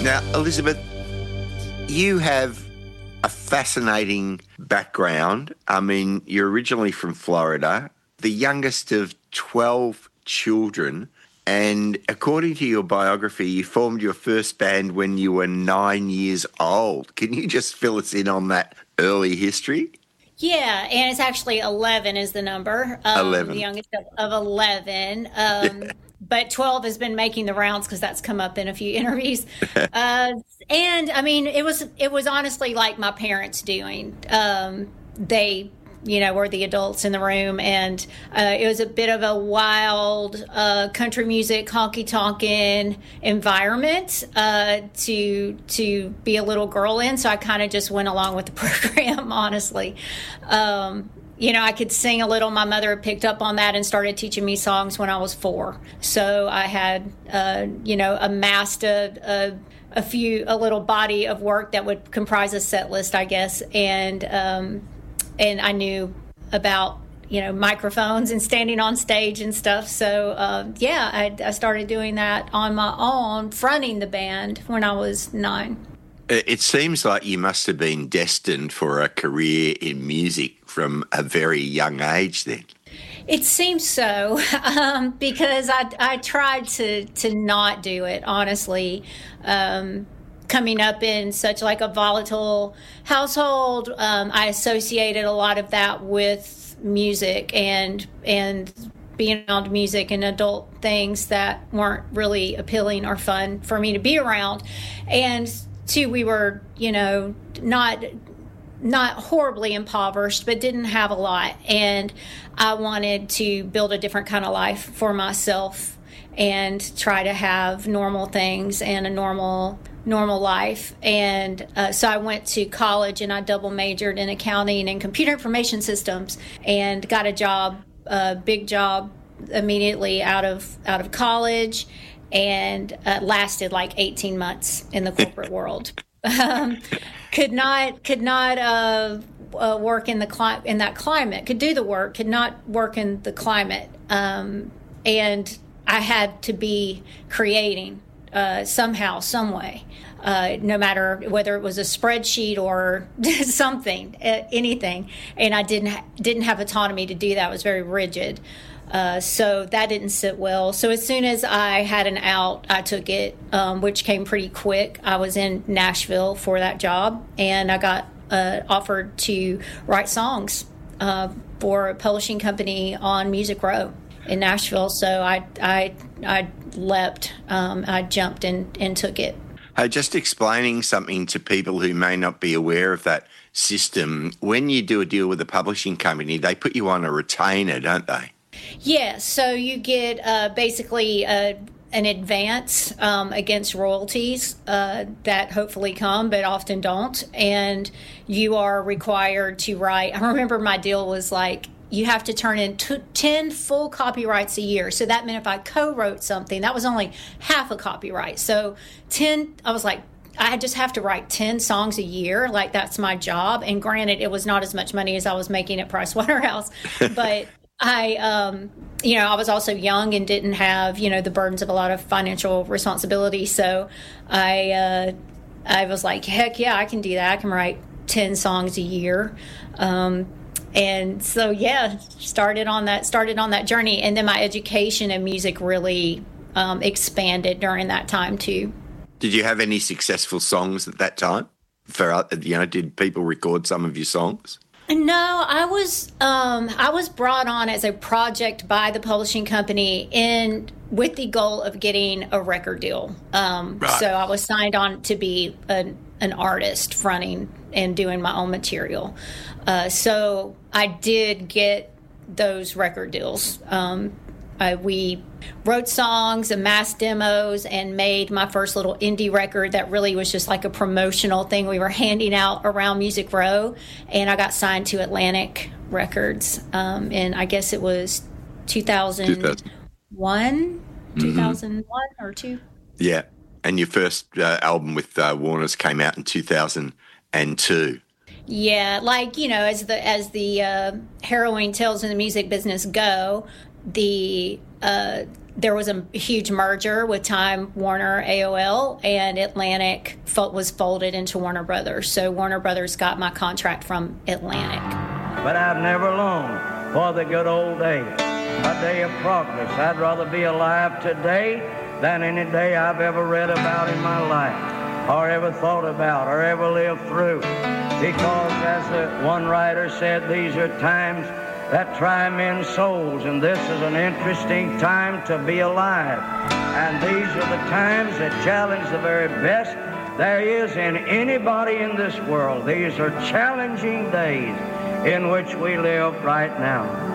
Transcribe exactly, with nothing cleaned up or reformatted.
Now, Elizabeth, you have a fascinating background. I mean, you're originally from Florida, the youngest of twelve children, and according to your biography, you formed your first band when you were nine years old. Can you just fill us in on that early history? Yeah, and it's actually eleven is the number. Um, eleven. The youngest of, of eleven. Um, yeah. But twelve has been making the rounds because that's come up in a few interviews. uh, and, I mean, it was it was honestly like my parents doing. Um, they, you know, were the adults in the room. And uh, it was a bit of a wild uh, country music, honky-tonkin' environment uh, to to be a little girl in. So I kind of just went along with the program, honestly. Um You know, I could sing a little. My mother had picked up on that and started teaching me songs when I was four. So I had, uh, you know, amassed a, a, a few, a little body of work that would comprise a set list, I guess. And um, and I knew about, you know, microphones and standing on stage and stuff. So, uh, yeah, I, I started doing that on my own, fronting the band when I was nine. It seems like you must have been destined for a career in music from a very young age then. It seems so, um, because I, I tried to, to not do it, honestly. Um, coming up in such like a volatile household, um, I associated a lot of that with music and and being around music and adult things that weren't really appealing or fun for me to be around. And Two, we were, you know, not not horribly impoverished, but didn't have a lot. And I wanted to build a different kind of life for myself and try to have normal things and a normal normal life. And uh, so I went to college and I double majored in accounting and computer information systems and got a job, a big job immediately out of out of college. And uh, lasted like eighteen months in the corporate world. Um, could not could not uh, uh, work in the cli- in that climate. Could do the work. Could not work in the climate. Um, and I had to be creating uh, somehow, some way. Uh, no matter whether it was a spreadsheet or something, uh, anything. And I didn't ha- didn't have autonomy to do that. I was very rigid. Uh, so that didn't sit well. So as soon as I had an out, I took it, um, which came pretty quick. I was in Nashville for that job, and I got uh, offered to write songs uh, for a publishing company on Music Row in Nashville. So I I, I leapt, um, I jumped and, and took it. Hey, just explaining something to people who may not be aware of that system. When you do a deal with a publishing company, they put you on a retainer, don't they? Yeah, so you get uh, basically uh, an advance um, against royalties uh, that hopefully come, but often don't. And you are required to write. I remember my deal was like, you have to turn in t- ten full copyrights a year. So that meant if I co-wrote something, that was only half a copyright. So ten, I was like, I just have to write ten songs a year. Like, that's my job. And granted, it was not as much money as I was making at Price Waterhouse, but I, um, you know, I was also young and didn't have, you know, the burdens of a lot of financial responsibility. So I, uh, I was like, heck yeah, I can do that. I can write ten songs a year. Um, and so, yeah, started on that, started on that journey. And then my education in music really, um, expanded during that time too. Did you have any successful songs at that time? For, you know, did people record some of your songs? No, I was um, I was brought on as a project by the publishing company in with the goal of getting a record deal. Um, right. So I was signed on to be an, an artist fronting and doing my own material. Uh, so I did get those record deals. Um, I, we wrote songs, amassed demos, and made my first little indie record that really was just like a promotional thing we were handing out around Music Row. And I got signed to Atlantic Records. Um, and I guess it was two thousand one, mm-hmm. two thousand one or two. Yeah. And your first uh, album with uh, Warner's came out in two thousand two. Yeah, like, you know, as the as the uh, harrowing tales in the music business go, the uh, there was a huge merger with Time Warner A O L, and Atlantic was folded into Warner Brothers. So Warner Brothers got my contract from Atlantic. But I've never longed for the good old days, a day of progress. I'd rather be alive today than any day I've ever read about in my life, or ever thought about, or ever lived through. Because, as the one writer said, these are times that try men's souls, and this is an interesting time to be alive. And these are the times that challenge the very best there is in anybody in this world. These are challenging days in which we live right now.